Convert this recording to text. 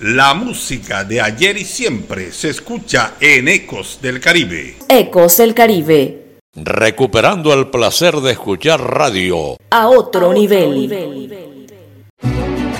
La música de ayer y siempre se escucha en Ecos del Caribe. Ecos del Caribe. Recuperando el placer de escuchar radio A otro nivel.